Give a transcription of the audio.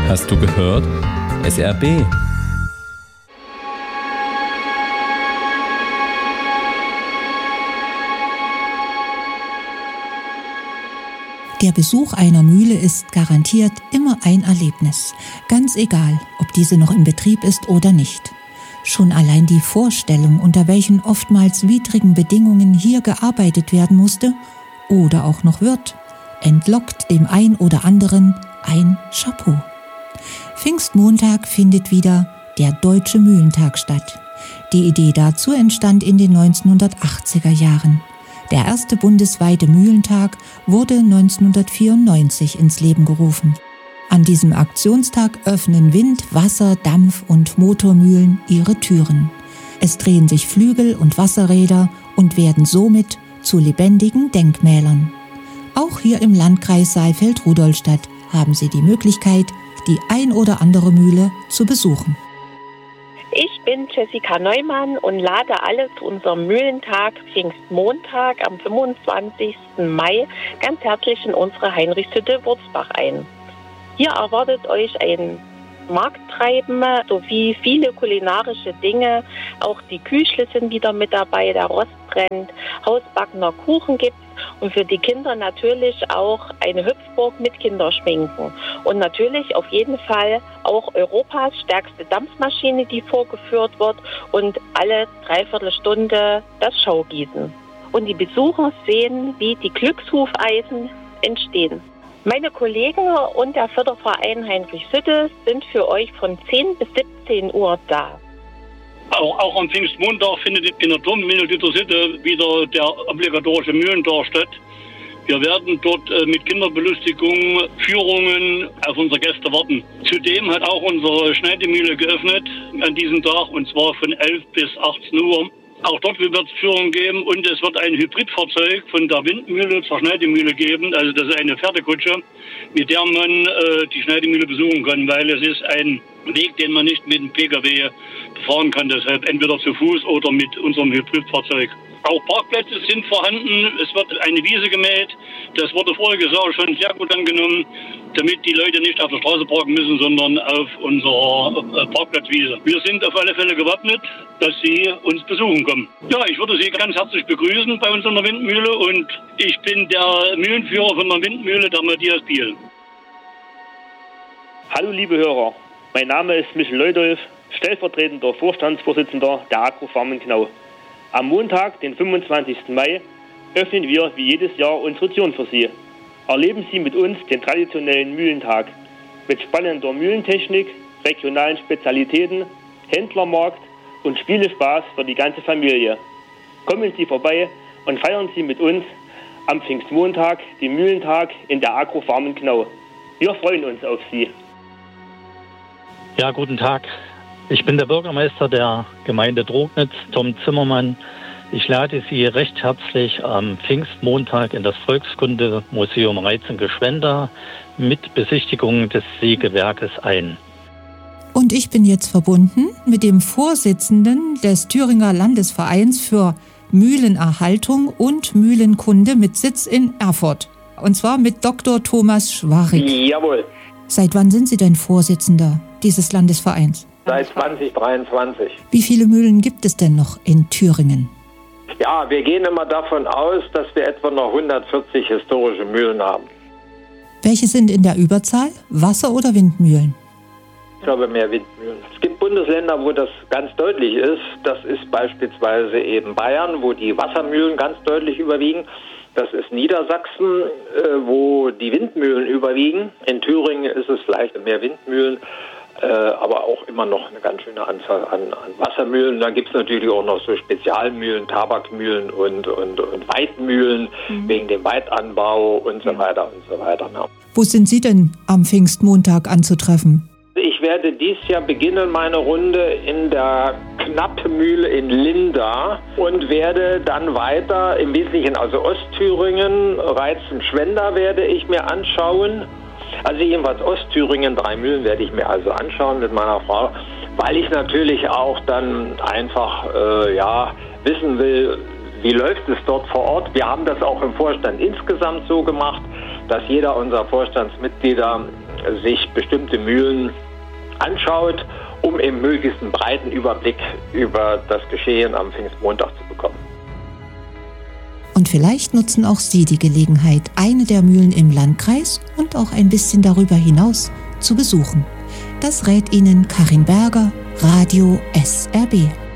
Hast du gehört? SRB. Der Besuch einer Mühle ist garantiert immer ein Erlebnis, ganz egal, ob diese noch in Betrieb ist oder nicht. Schon allein die Vorstellung, unter welchen oftmals widrigen Bedingungen hier gearbeitet werden musste oder auch noch wird, entlockt dem ein oder anderen ein Chapeau. Pfingstmontag findet wieder der Deutsche Mühlentag statt. Die Idee dazu entstand in den 1980er Jahren. Der erste bundesweite Mühlentag wurde 1994 ins Leben gerufen. An diesem Aktionstag öffnen Wind-, Wasser-, Dampf- und Motormühlen ihre Türen. Es drehen sich Flügel und Wasserräder und werden somit zu lebendigen Denkmälern. Auch hier im Landkreis Saalfeld-Rudolstadt haben Sie die Möglichkeit, die ein oder andere Mühle zu besuchen. Ich bin Jessica Neumann und lade alle zu unserem Mühlentag Pfingstmontag am 25. Mai ganz herzlich in unsere Heinrichshütte Wurzbach ein. Hier erwartet euch ein Markttreiben sowie viele kulinarische Dinge. Auch die Küchle sind wieder mit dabei, der Rost brennt, hausbackener Kuchen gibt's und für die Kinder natürlich auch eine Hüpfburg mit Kinderschminken. Und natürlich auf jeden Fall auch Europas stärkste Dampfmaschine, die vorgeführt wird und alle Dreiviertelstunde das Schaugießen. Und die Besucher sehen, wie die Glückshufeisen entstehen. Meine Kollegen und der Förderverein Heinrichshütte sind für euch von 10 bis 17 Uhr da. Auch am Pfingstmontag findet in der Turmmühle Dittersitte wieder der obligatorische Mühlentag statt. Wir werden dort mit Kinderbelustigung, Führungen auf unsere Gäste warten. Zudem hat auch unsere Schneidemühle geöffnet an diesem Tag, und zwar von 11 bis 18 Uhr. Auch dort wird es Führung geben und es wird ein Hybridfahrzeug von der Windmühle zur Schneidemühle geben. Also das ist eine Pferdekutsche, mit der man die Schneidemühle besuchen kann, weil es ist ein Weg, den man nicht mit dem Pkw befahren kann. Deshalb entweder zu Fuß oder mit unserem Hybridfahrzeug. Auch Parkplätze sind vorhanden. Es wird eine Wiese gemäht. Das wurde voriges Jahr schon sehr gut angenommen, damit die Leute nicht auf der Straße parken müssen, sondern auf unserer Parkplatzwiese. Wir sind auf alle Fälle gewappnet, dass Sie uns besuchen kommen. Ja, ich würde Sie ganz herzlich begrüßen bei uns in der Windmühle und ich bin der Mühlenführer von der Windmühle, der Matthias Biel. Hallo liebe Hörer, mein Name ist Michael Leudolf, stellvertretender Vorstandsvorsitzender der Agrofarmen Knau. Am Montag, den 25. Mai, öffnen wir wie jedes Jahr unsere Türen für Sie. Erleben Sie mit uns den traditionellen Mühlentag mit spannender Mühlentechnik, regionalen Spezialitäten, Händlermarkt und Spielespaß für die ganze Familie. Kommen Sie vorbei und feiern Sie mit uns am Pfingstmontag den Mühlentag in der Agrofarmen Knau. Wir freuen uns auf Sie. Ja, guten Tag. Ich bin der Bürgermeister der Gemeinde Drognitz, Tom Zimmermann. Ich lade Sie recht herzlich am Pfingstmontag in das Volkskundemuseum Reizengeschwender mit Besichtigung des Sägewerkes ein. Und ich bin jetzt verbunden mit dem Vorsitzenden des Thüringer Landesvereins für Mühlenerhaltung und Mühlenkunde mit Sitz in Erfurt. Und zwar mit Dr. Thomas Schwarik. Jawohl. Seit wann sind Sie denn Vorsitzender dieses Landesvereins? Seit 2023. Wie viele Mühlen gibt es denn noch in Thüringen? Ja, wir gehen immer davon aus, dass wir etwa noch 140 historische Mühlen haben. Welche sind in der Überzahl? Wasser- oder Windmühlen? Ich glaube mehr Windmühlen. Es gibt Bundesländer, wo das ganz deutlich ist. Das ist beispielsweise eben Bayern, wo die Wassermühlen ganz deutlich überwiegen. Das ist Niedersachsen, wo die Windmühlen überwiegen. In Thüringen ist es vielleicht mehr Windmühlen. Aber auch immer noch eine ganz schöne Anzahl an Wassermühlen. Dann gibt es natürlich auch noch so Spezialmühlen, Tabakmühlen und Weidmühlen wegen dem Weidanbau und so weiter und so weiter. Ja. Wo sind Sie denn am Pfingstmontag anzutreffen? Ich werde dieses Jahr beginnen meine Runde in der Knappmühle in Linda und werde dann weiter im Wesentlichen also Ostthüringen, Reizenschwender werde ich mir anschauen. Also jedenfalls Ostthüringen, 3 Mühlen werde ich mir also anschauen mit meiner Frau, weil ich natürlich auch dann einfach wissen will, wie läuft es dort vor Ort. Wir haben das auch im Vorstand insgesamt so gemacht, dass jeder unserer Vorstandsmitglieder sich bestimmte Mühlen anschaut, um eben möglichst einen breiten Überblick über das Geschehen am Pfingstmontag zu bekommen. Und vielleicht nutzen auch Sie die Gelegenheit, eine der Mühlen im Landkreis und auch ein bisschen darüber hinaus zu besuchen. Das rät Ihnen Karin Berger, Radio SRB.